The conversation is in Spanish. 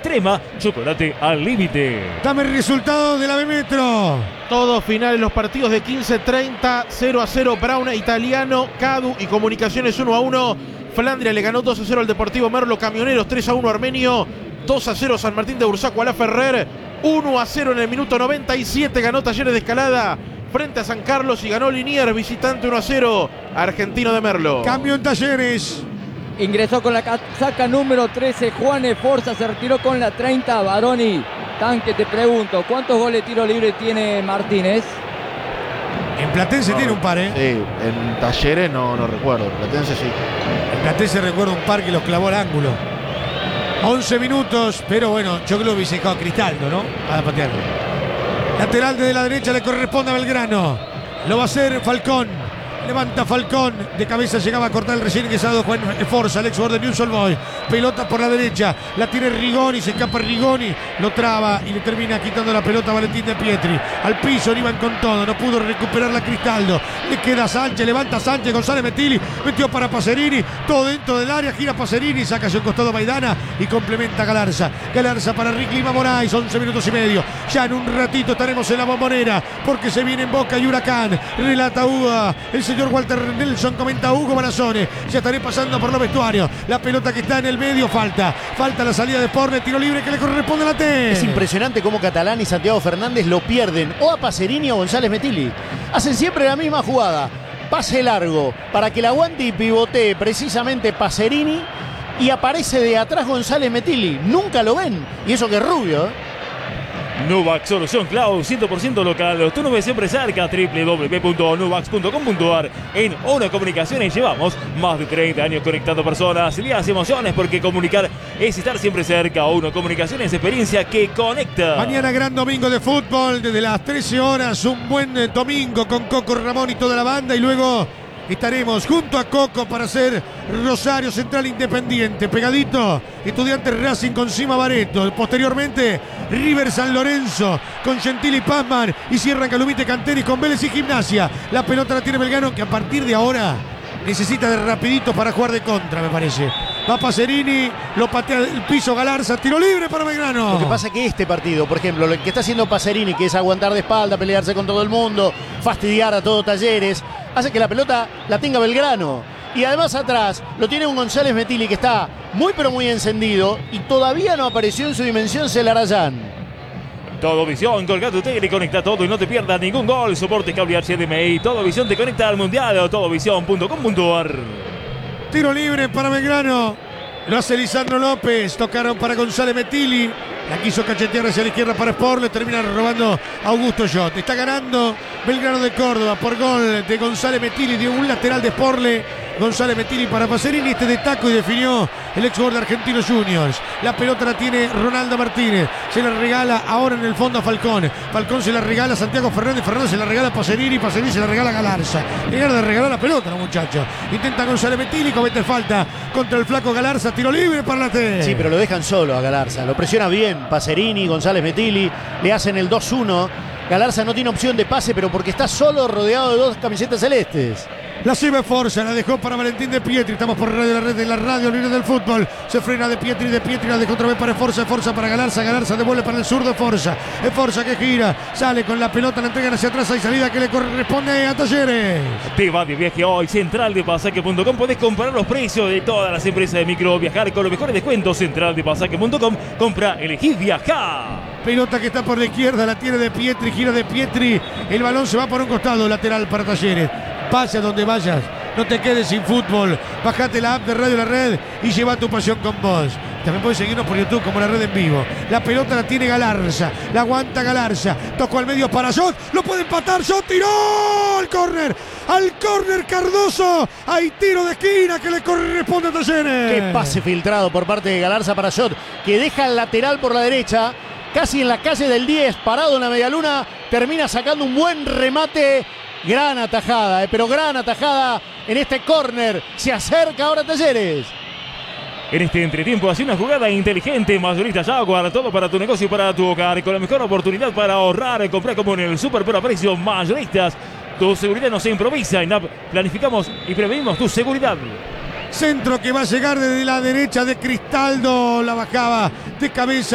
extrema, chocolate al límite. Dame el resultado de la B-Metro. Todos finales los partidos de 15:30, 0-0 Brown Italiano, Cadu y Comunicaciones 1-1. Flandria le ganó 2-0 al Deportivo Merlo, Camioneros 3-1 Armenio, 2-0 San Martín de Bursaco a la Ferrer, 1-0 en el minuto 97 ganó Talleres de Escalada frente a San Carlos y ganó Liniers visitante 1-0 Argentino de Merlo. Cambio en Talleres. Ingresó con la casaca número 13 Juanes Forza, se retiró con la 30 Baroni. Tanque, te pregunto, ¿cuántos goles de tiro libre tiene Martínez? En Platense tiene un par, ¿eh? Sí, en Talleres no recuerdo, Platense sí. En Platense recuerdo un par que los clavó al ángulo. 11 minutos, pero bueno, yo creo que hubiese dejado a Cristaldo, ¿no? A patear. Lateral desde la derecha le corresponde a Belgrano. Lo va a hacer Falcón. Levanta Falcón, de cabeza llegaba a cortar el recién ingresado Juan Forza, el ex jugador de Newell's Old Boys. Pelota por la derecha, la tiene Rigoni, se escapa Rigoni, lo traba y le termina quitando la pelota a Valentín De Pietri. Al piso, iban con todo, no pudo recuperarla Cristaldo. Le queda Sánchez, levanta Sánchez, González Metilli, metió para Pacerini, todo dentro del área, gira Pacerini, saca hacia un costado Maidana y complementa Galarza. Galarza para Rick Lima Moraes, 11 minutos y medio. Ya en un ratito estaremos en la Bombonera, porque se viene en Boca y Huracán. Relata Uga, el señor Walter Nelson, comenta Hugo Barazone. Ya estaré pasando por los vestuarios. La pelota que está en el medio, falta la salida de Porne, tiro libre que le corresponde a la T. Es impresionante cómo Catalán y Santiago Fernández lo pierden o a Pacerini o González Metilli. Hacen siempre la misma jugada, pase largo para que la aguante y pivotee precisamente Pacerini y aparece de atrás González Metilli. Nunca lo ven, y eso que es rubio, ¿eh? Nuvac, solución cloud 100% local. Tu nube siempre cerca. www.nuvax.com.ar. En ONO Comunicaciones llevamos más de 30 años conectando personas, días y emociones, porque comunicar es estar siempre cerca. ONO Comunicaciones, experiencia que conecta. Mañana gran domingo de fútbol desde las 13 horas. Un buen domingo con Coco Ramón y toda la banda, y luego estaremos junto a Coco para hacer Rosario Central Independiente, pegadito Estudiantes Racing con Sima Bareto, posteriormente River San Lorenzo con Gentili Pazman, y cierran Calumite Canteri con Vélez y Gimnasia. La pelota la tiene Belgrano, que a partir de ahora necesita de rapidito para jugar de contra, me parece. Va Pacerini, lo patea el piso Galarza, tiro libre para Belgrano. Lo que pasa es que este partido, por ejemplo, lo que está haciendo Pacerini, que es aguantar de espalda, pelearse con todo el mundo, fastidiar a todo Talleres, hace que la pelota la tenga Belgrano. Y además atrás lo tiene un González Metilli que está muy pero muy encendido y todavía no apareció en su dimensión Celarayán. Todo Visión, colga tu tele y conecta todo y no te pierdas ningún gol. Soporte cable HDMI. Todo Visión te conecta al mundial. Todovisión.com.ar. Tiro libre para Belgrano. Lo hace Lisandro López. Tocaron para González Metilli. La quiso cachetear hacia la izquierda para Sport. Le termina robando Augusto Jot. Está ganando Belgrano de Córdoba por gol de González Metilli, de un lateral de Sporle. González Metilli para Pacerini, este de taco, y definió el ex jugador de Argentinos Juniors. La pelota la tiene Ronaldo Martínez, se la regala ahora en el fondo a Falcón. Falcón se la regala a Santiago Fernández, Fernández se la regala a Pacerini, Pacerini se la regala a Galarza. Llegaron de regalar la pelota los muchachos. Intenta González Metilli, comete falta contra el flaco Galarza, tiro libre para la T. Sí, pero lo dejan solo a Galarza, lo presiona bien Pacerini, González Metilli, le hacen el 2-1. Galarza no tiene opción de pase, pero porque está solo, rodeado de dos camisetas celestes. La sube Forza, la dejó para Valentín De Pietri. Estamos por radio, la red de la radio libre del fútbol. Se frena De Pietri la dejó otra vez para Forza para Galarza. Galarza devuelve para el zurdo Forza. Es Forza que gira, sale con la pelota, la entregan hacia atrás. Hay salida que le corresponde a Talleres. Te va de viaje hoy. Centraldepasaje.com. Podés comparar los precios de todas las empresas de micro, viajar con los mejores descuentos. Centraldepasaje.com. Compra, elegí viajar. Pelota que está por la izquierda, la tiene De Pietri, gira De Pietri. El balón se va por un costado, lateral para Talleres. Vaya donde vayas, no te quedes sin fútbol. Bajate la app de Radio La Red y lleva tu pasión con vos. También puedes seguirnos por YouTube como La Red en Vivo. La pelota la tiene Galarza, la aguanta Galarza. Tocó al medio para Jot, lo puede empatar. Jot tiró al córner Cardoso. Hay tiro de esquina que le corresponde a Talleres. Qué pase filtrado por parte de Galarza para Jot, que deja el lateral por la derecha, casi en la calle del 10, parado en la medialuna. Termina sacando un buen remate. Gran atajada, pero gran atajada en este córner. Se acerca ahora Talleres. En este entretiempo hace una jugada inteligente. Mayoristas Jaguar, todo para tu negocio y para tu hogar. Con la mejor oportunidad para ahorrar. Comprar como en el super pero a precio. Mayoristas, tu seguridad no se improvisa. En App planificamos y prevenimos tu seguridad. Centro que va a llegar desde la derecha de Cristaldo. La bajaba de cabeza